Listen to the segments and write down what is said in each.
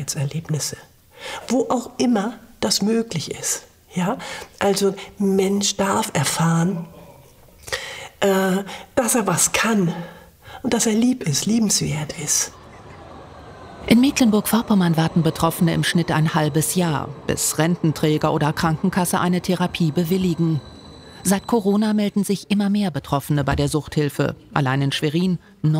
Kindheitserlebnisse, wo auch immer das möglich ist. Ja? Also ein Mensch darf erfahren, dass er was kann und dass er lieb ist, liebenswert ist. In Mecklenburg-Vorpommern warten Betroffene im Schnitt ein halbes Jahr, bis Rententräger oder Krankenkasse eine Therapie bewilligen. Seit Corona melden sich immer mehr Betroffene bei der Suchthilfe. Allein in Schwerin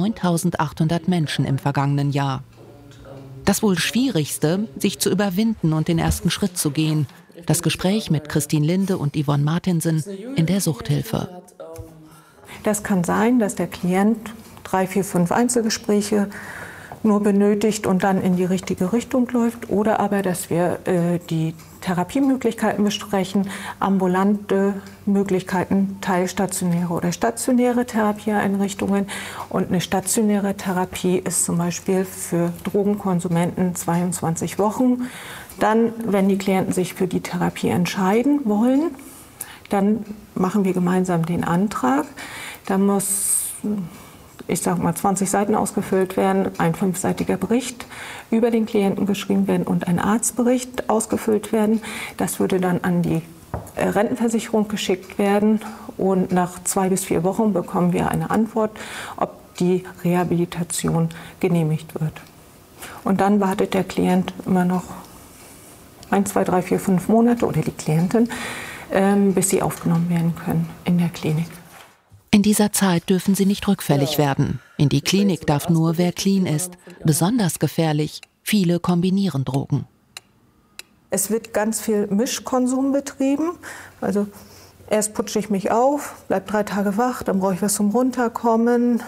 9.800 Menschen im vergangenen Jahr. Das wohl Schwierigste, sich zu überwinden und den ersten Schritt zu gehen. Das Gespräch mit Christine Linde und Yvonne Martinsen in der Suchthilfe. Das kann sein, dass der Klient 3, 4, 5 Einzelgespräche nur benötigt und dann in die richtige Richtung läuft. Oder aber, dass wir die Therapiemöglichkeiten besprechen, ambulante Möglichkeiten, teilstationäre oder stationäre Therapieeinrichtungen. Und eine stationäre Therapie ist zum Beispiel für Drogenkonsumenten 22 Wochen. Dann, wenn die Klienten sich für die Therapie entscheiden wollen, dann machen wir gemeinsam den Antrag. Da muss, ich sage mal, 20 Seiten ausgefüllt werden, ein 5-seitiger Bericht über den Klienten geschrieben werden und ein Arztbericht ausgefüllt werden. Das würde dann an die Rentenversicherung geschickt werden und nach 2 bis 4 Wochen bekommen wir eine Antwort, ob die Rehabilitation genehmigt wird. Und dann wartet der Klient immer noch 1, 2, 3, 4, 5 Monate oder die Klientin, bis sie aufgenommen werden können in der Klinik. In dieser Zeit dürfen sie nicht rückfällig werden. In die Klinik darf nur, wer clean ist. Besonders gefährlich, viele kombinieren Drogen. Es wird ganz viel Mischkonsum betrieben. Also erst putsche ich mich auf, bleib 3 Tage wach, dann brauche ich was zum Runterkommen.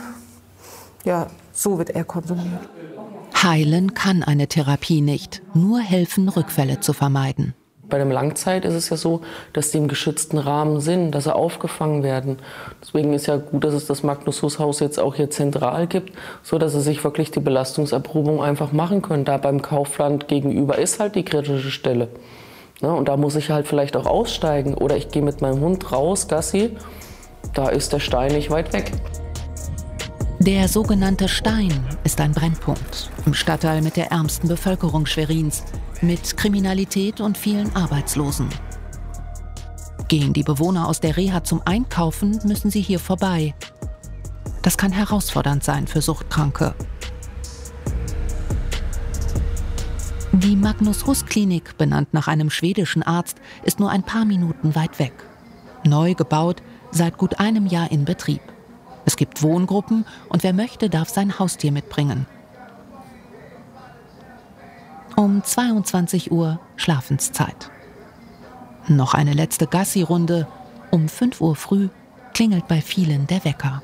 Ja, so wird er konsumiert. Heilen kann eine Therapie nicht, nur helfen, Rückfälle zu vermeiden. Bei dem Langzeit ist es ja so, dass die im geschützten Rahmen sind, dass sie aufgefangen werden. Deswegen ist ja gut, dass es das Magnus-Huss-Haus jetzt auch hier zentral gibt, so dass sie sich wirklich die Belastungserprobung einfach machen können. Da beim Kaufland gegenüber ist halt die kritische Stelle. Ja, und da muss ich halt vielleicht auch aussteigen oder ich gehe mit meinem Hund raus, Gassi, da ist der Stein nicht weit weg. Der sogenannte Stein ist ein Brennpunkt im Stadtteil mit der ärmsten Bevölkerung Schwerins, mit Kriminalität und vielen Arbeitslosen. Gehen die Bewohner aus der Reha zum Einkaufen, müssen sie hier vorbei. Das kann herausfordernd sein für Suchtkranke. Die Magnus-Huss-Klinik, benannt nach einem schwedischen Arzt, ist nur ein paar Minuten weit weg. Neu gebaut, seit gut einem Jahr in Betrieb. Es gibt Wohngruppen und wer möchte, darf sein Haustier mitbringen. Um 22 Uhr Schlafenszeit. Noch eine letzte Gassi-Runde. Um 5 Uhr früh klingelt bei vielen der Wecker.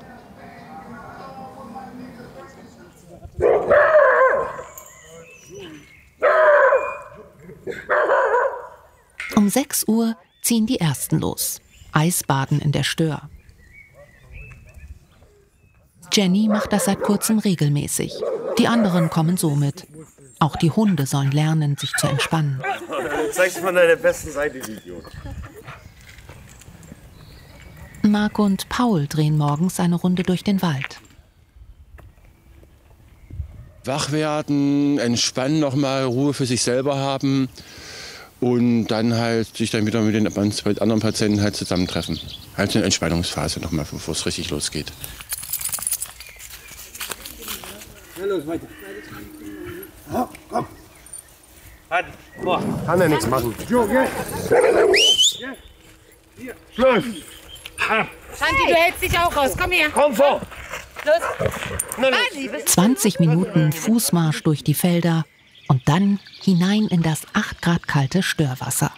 Um 6 Uhr ziehen die Ersten los. Eisbaden in der Stör. Jenny macht das seit kurzem regelmäßig. Die anderen kommen so mit. Auch die Hunde sollen lernen, sich zu entspannen. Du zeigst von deiner besten Seite, Idiot. Marc und Paul drehen morgens eine Runde durch den Wald. Wach werden, entspannen, nochmal Ruhe für sich selber haben und dann halt sich dann wieder mit den anderen Patienten halt zusammentreffen. Halt eine Entspannungsphase nochmal, bevor es richtig losgeht. Los, weiter. Komm. Halt. Boah. Kann ja nichts machen. Schluss. Santi, du hältst dich auch raus. Komm her. Komm vor. Los. 20 Minuten Fußmarsch durch die Felder und dann hinein in das 8 Grad kalte Störwasser.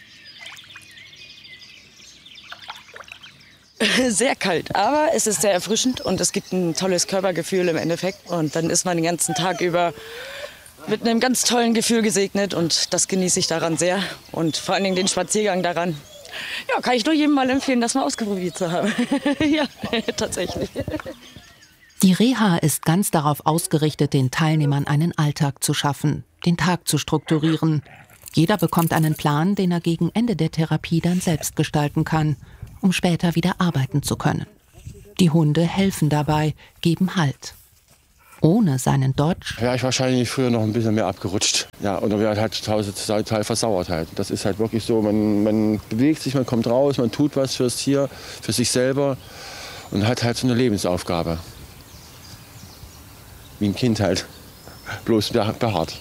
Sehr kalt, aber es ist sehr erfrischend und es gibt ein tolles Körpergefühl im Endeffekt. Und dann ist man den ganzen Tag über mit einem ganz tollen Gefühl gesegnet und das genieße ich daran sehr. Und vor allen Dingen den Spaziergang daran. Ja, kann ich nur jedem mal empfehlen, das mal ausprobiert zu haben. Ja, tatsächlich. Die Reha ist ganz darauf ausgerichtet, den Teilnehmern einen Alltag zu schaffen, den Tag zu strukturieren. Jeder bekommt einen Plan, den er gegen Ende der Therapie dann selbst gestalten kann, um später wieder arbeiten zu können. Die Hunde helfen dabei, geben Halt. Ohne seinen Dodge wäre ich wahrscheinlich früher noch ein bisschen mehr abgerutscht. Ja, und dann wäre halt total versauert halt. Das ist halt wirklich so, man bewegt sich, man kommt raus, man tut was fürs Tier, für sich selber und hat halt so eine Lebensaufgabe. Wie ein Kind halt, bloß behaart.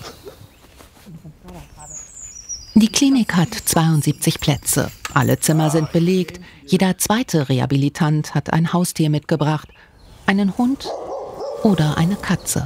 Die Klinik hat 72 Plätze. Alle Zimmer sind belegt. Jeder zweite Rehabilitant hat ein Haustier mitgebracht. Einen Hund oder eine Katze.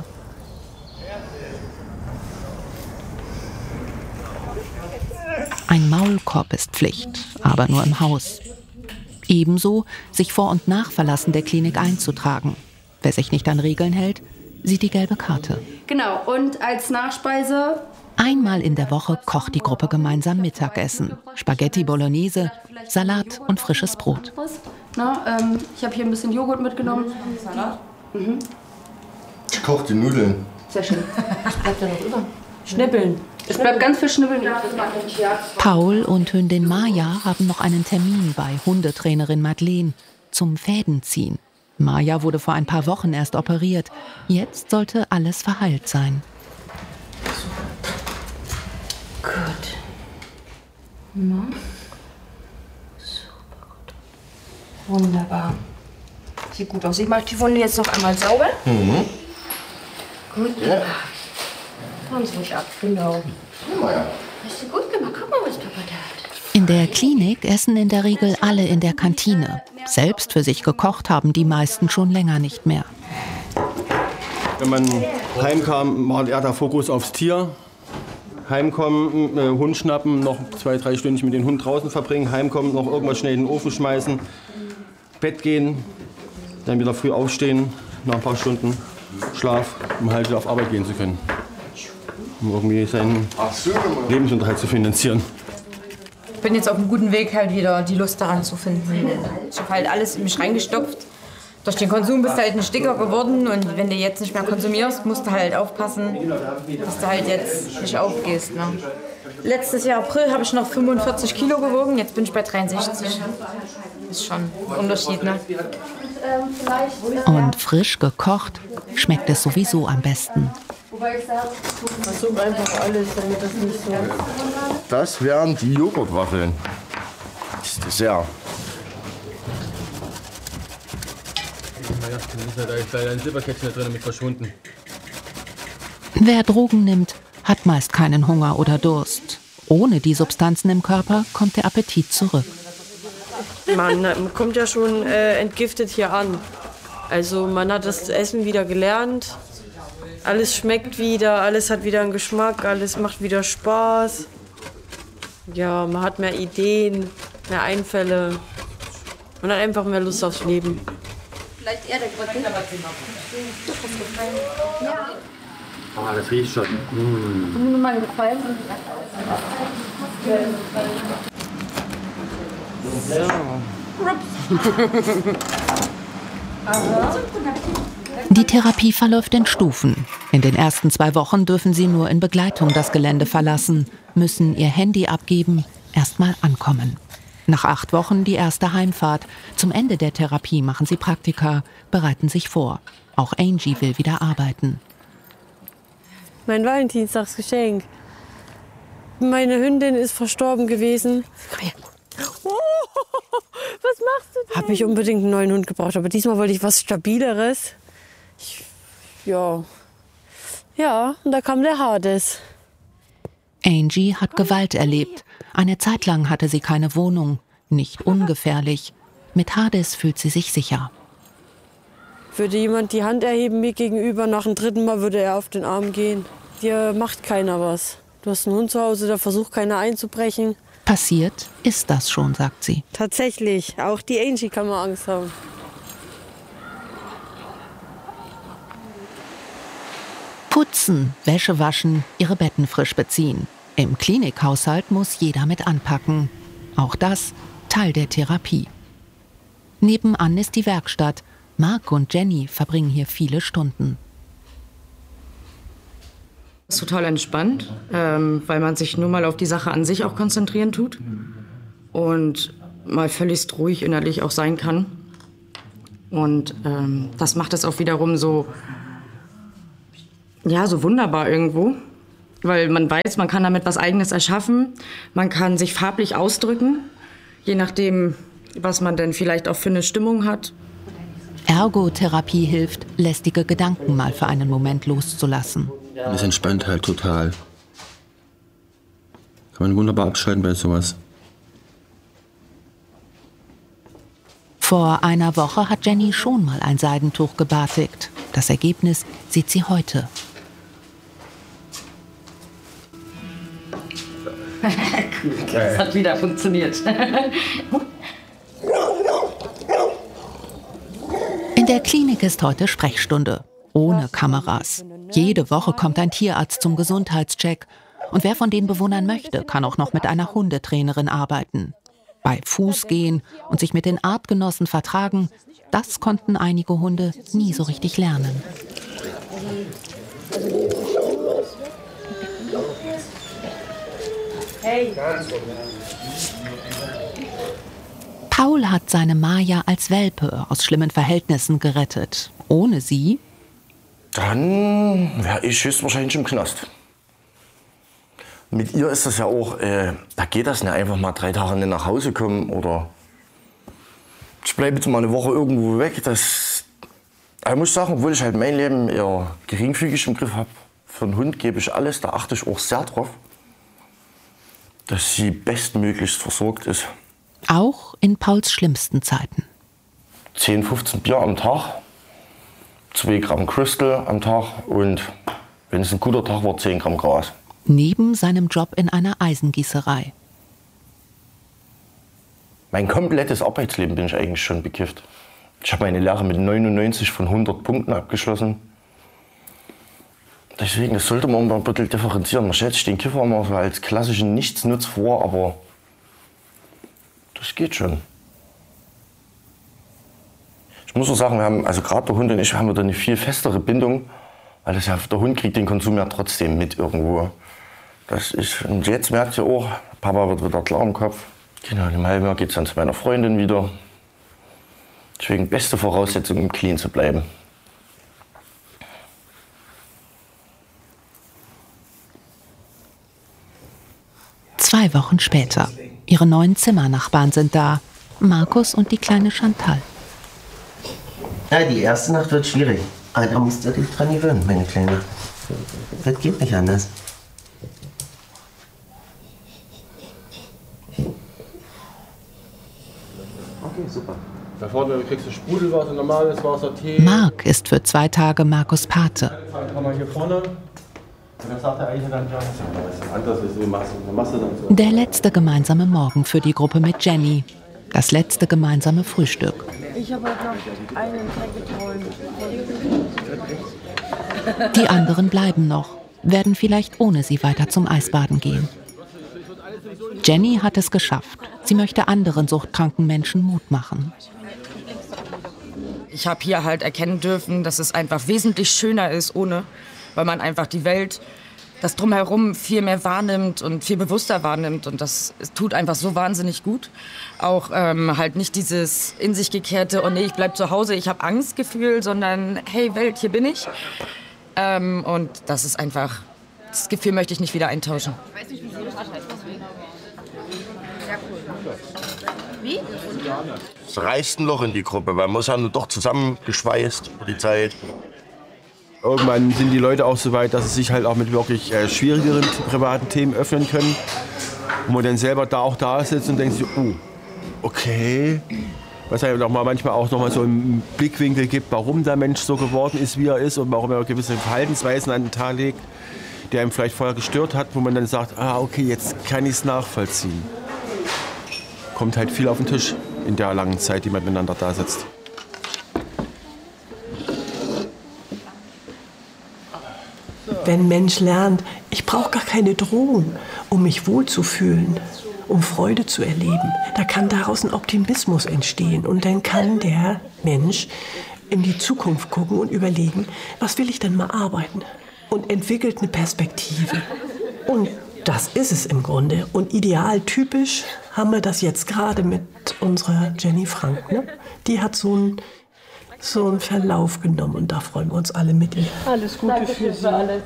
Ein Maulkorb ist Pflicht, aber nur im Haus. Ebenso, sich vor und nach Verlassen der Klinik einzutragen. Wer sich nicht an Regeln hält, sieht die gelbe Karte. Genau, und als Nachspeise... Einmal in der Woche kocht die Gruppe gemeinsam Mittagessen. Spaghetti Bolognese, Salat und frisches Brot. Ich habe hier ein bisschen Joghurt mitgenommen. Salat. Ich koche die Nudeln. Sehr schön. Was bleibt da noch über? Schnippeln. Es bleibt ganz viel Schnippeln. Paul und Hündin Maja haben noch einen Termin bei Hundetrainerin Madeleine zum Fädenziehen. Maja wurde vor ein paar Wochen erst operiert. Jetzt sollte alles verheilt sein. Gut. Na? Super gut. Wunderbar. Sieht gut aus. Ich mache die Wunde jetzt noch einmal sauber. Mhm. Gut. Ja. Komm's ruhig ab, genau. Hast du gut gemacht. Guck mal, was Papa da hat. In der Klinik essen in der Regel alle in der Kantine. Selbst für sich gekocht haben die meisten schon länger nicht mehr. Wenn man heimkam, war eher der Fokus aufs Tier. Heimkommen, Hund schnappen, noch 2-3 Stunden mit dem Hund draußen verbringen, heimkommen, noch irgendwas schnell in den Ofen schmeißen, Bett gehen, dann wieder früh aufstehen, nach ein paar Stunden Schlaf, um halt wieder auf Arbeit gehen zu können. Um irgendwie seinen Lebensunterhalt zu finanzieren. Ich bin jetzt auf einem guten Weg, halt wieder die Lust daran zu finden. Ich habe halt alles in mich reingestopft. Durch den Konsum bist du halt ein Sticker geworden und wenn du jetzt nicht mehr konsumierst, musst du halt aufpassen, dass du halt jetzt nicht aufgehst. Ne? Letztes Jahr April habe ich noch 45 Kilo gewogen, jetzt bin ich bei 63. Ist schon ein Unterschied, ne? Und frisch gekocht schmeckt es sowieso am besten. Versuch einfach alles, damit das nicht so... Das wären die Joghurtwaffeln. Das Dessert. Da ist leider ein Silberkätzchen drin mit verschwunden. Wer Drogen nimmt, hat meist keinen Hunger oder Durst. Ohne die Substanzen im Körper kommt der Appetit zurück. Man kommt ja schon entgiftet hier an. Also man hat das Essen wieder gelernt. Alles schmeckt wieder, alles hat wieder einen Geschmack, alles macht wieder Spaß. Ja, man hat mehr Ideen, mehr Einfälle. Man hat einfach mehr Lust aufs Leben. Vielleicht eher der Größe. Ja. Ah, das riecht schon. Hat mir mal gefallen. Die Therapie verläuft in Stufen. In den ersten 2 Wochen dürfen sie nur in Begleitung das Gelände verlassen, müssen ihr Handy abgeben, erstmal ankommen. Nach 8 Wochen die erste Heimfahrt. Zum Ende der Therapie machen sie Praktika, bereiten sich vor. Auch Angie will wieder arbeiten. Mein Valentinstagsgeschenk. Meine Hündin ist verstorben gewesen. Komm her. Oh, was machst du denn? Hab ich unbedingt einen neuen Hund gebraucht, aber diesmal wollte ich was Stabileres. Ja, und da kam der Hades. Angie hat Gewalt erlebt. Eine Zeit lang hatte sie keine Wohnung. Nicht ungefährlich. Mit Hades fühlt sie sich sicher. Würde jemand die Hand erheben mir gegenüber, nach dem 3. Mal würde er auf den Arm gehen. Dir macht keiner was. Du hast einen Hund zu Hause, da versucht keiner einzubrechen. Passiert ist das schon, sagt sie. Tatsächlich, auch die Angie kann mal Angst haben. Putzen, Wäsche waschen, ihre Betten frisch beziehen. Im Klinikhaushalt muss jeder mit anpacken. Auch das Teil der Therapie. Nebenan ist die Werkstatt. Marc und Jenny verbringen hier viele Stunden. Das ist total entspannt, weil man sich nur mal auf die Sache an sich auch konzentrieren tut und mal völlig ruhig innerlich auch sein kann. Und das macht es auch wiederum so ja, so wunderbar irgendwo. Weil man weiß, man kann damit was Eigenes erschaffen. Man kann sich farblich ausdrücken, je nachdem, was man denn vielleicht auch für eine Stimmung hat. Ergotherapie hilft, lästige Gedanken mal für einen Moment loszulassen. Das entspannt halt total. Kann man wunderbar abschalten bei sowas. Vor einer Woche hat Jenny schon mal ein Seidentuch gebartigt. Das Ergebnis sieht sie heute. Das hat wieder funktioniert. In der Klinik ist heute Sprechstunde. Ohne Kameras. Jede Woche kommt ein Tierarzt zum Gesundheitscheck. Und wer von den Bewohnern möchte, kann auch noch mit einer Hundetrainerin arbeiten. Bei Fußgehen und sich mit den Artgenossen vertragen, das konnten einige Hunde nie so richtig lernen. Paul hat seine Maya als Welpe aus schlimmen Verhältnissen gerettet. Ohne sie? Dann wäre ich höchstwahrscheinlich im Knast. Mit ihr ist das ja auch, da geht das nicht einfach mal 3 Tage nicht nach Hause kommen oder ich bleibe jetzt mal eine Woche irgendwo weg. Ich muss sagen, obwohl ich halt mein Leben eher geringfügig im Griff habe, für einen Hund gebe ich alles, da achte ich auch sehr drauf, dass sie bestmöglichst versorgt ist. Auch in Pauls schlimmsten Zeiten. 10, 15 Bier am Tag, 2 Gramm Crystal am Tag und wenn es ein guter Tag war, 10 Gramm Gras. Neben seinem Job in einer Eisengießerei. Mein komplettes Arbeitsleben bin ich eigentlich schon bekifft. Ich habe meine Lehre mit 99 von 100 Punkten abgeschlossen. Deswegen, das sollte man mal ein bisschen differenzieren. Man stellt sich den Kiffer immer so als klassischen Nichtsnutz vor, aber das geht schon. Ich muss auch sagen, wir haben, also gerade der Hund und ich, haben da eine viel festere Bindung, weil das ja, der Hund kriegt den Konsum ja trotzdem mit irgendwo. Und jetzt merkt ihr auch, Papa wird wieder klar im Kopf. Genau, im halben Jahr geht es dann zu meiner Freundin wieder. Deswegen beste Voraussetzung, um clean zu bleiben. Zwei Wochen später. Ihre neuen Zimmernachbarn sind da. Markus und die kleine Chantal. Ja, die erste Nacht wird schwierig. Aber da musst du dich dran gewöhnen, meine Kleine. Das geht nicht anders. Okay, super. Da vorne kriegst du Sprudelwasser, normales Wasser, Tee. Marc ist für 2 Tage Markus Pate. Komm mal hier vorne. Und dann sagt er eigentlich dann, ja, das ist anders, wie machst du dann so. Der letzte gemeinsame Morgen für die Gruppe mit Jenny. Das letzte gemeinsame Frühstück. Ich habe heute noch einen Tag geträumt. Die anderen bleiben noch, werden vielleicht ohne sie weiter zum Eisbaden gehen. Jenny hat es geschafft. Sie möchte anderen suchtkranken Menschen Mut machen. Ich habe hier halt erkennen dürfen, dass es einfach wesentlich schöner ist ohne, weil man einfach die Welt, das Drumherum viel mehr wahrnimmt und viel bewusster wahrnimmt. Und das tut einfach so wahnsinnig gut. Auch halt nicht dieses in sich gekehrte, oh nee, ich bleib zu Hause, ich habe Angstgefühl, sondern hey Welt, hier bin ich. Und das ist einfach, das Gefühl möchte ich nicht wieder eintauschen. Ich weiß nicht, wie sie das heißt. Sehr cool. Wie? Es reißt ein Loch in die Gruppe, weil man ist ja nur doch zusammengeschweißt über die Zeit. Irgendwann sind die Leute auch so weit, dass sie sich halt auch mit wirklich schwierigeren privaten Themen öffnen können. Wo man dann selber da sitzt und denkt sich, oh, okay. Was halt auch manchmal auch noch mal so einen Blickwinkel gibt, warum der Mensch so geworden ist, wie er ist und warum er gewisse Verhaltensweisen an den Tag legt, der ihm vielleicht vorher gestört hat, wo man dann sagt, okay, jetzt kann ich es nachvollziehen. Kommt halt viel auf den Tisch in der langen Zeit, die man miteinander da sitzt. Wenn ein Mensch lernt, ich brauche gar keine Drohung, um mich wohlzufühlen, um Freude zu erleben, da kann daraus ein Optimismus entstehen. Und dann kann der Mensch in die Zukunft gucken und überlegen, was will ich denn mal arbeiten? Und entwickelt eine Perspektive. Und das ist es im Grunde. Und idealtypisch haben wir das jetzt gerade mit unserer Jenny Frank. Ne? Die hat so so einen Verlauf genommen und da freuen wir uns alle mit ihr. Alles Gute Danke für Sie. für alles.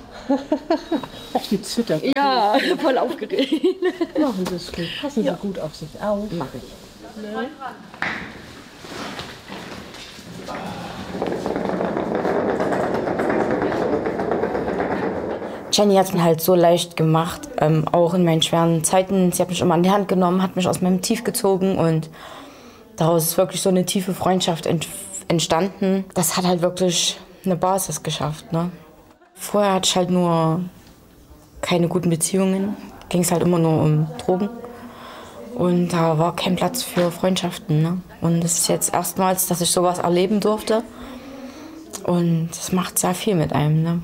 Die zittert. Ja, voll aufgeregt. Machen Sie es gut. Passen Sie gut auf sich auf. Mach ich. Ne? Jenny hat es mir halt so leicht gemacht, auch in meinen schweren Zeiten. Sie hat mich immer an die Hand genommen, hat mich aus meinem Tief gezogen und daraus ist wirklich so eine tiefe Freundschaft entstanden. Das hat halt wirklich eine Basis geschafft. Ne? Vorher hatte ich halt nur keine guten Beziehungen, ging es halt immer nur um Drogen und da war kein Platz für Freundschaften. Ne? Und es ist jetzt erstmals, dass ich sowas erleben durfte und das macht sehr viel mit einem. Ne?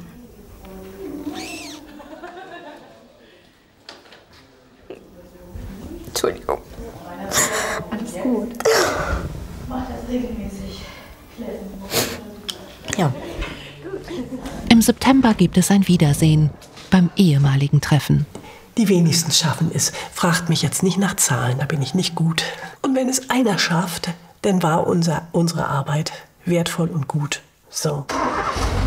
Entschuldigung. Alles gut. Mach das regelmäßig. Ja. Im September gibt es ein Wiedersehen beim ehemaligen Treffen. Die wenigsten schaffen es. Fragt mich jetzt nicht nach Zahlen, da bin ich nicht gut. Und wenn es einer schafft, dann war unsere Arbeit wertvoll und gut. So.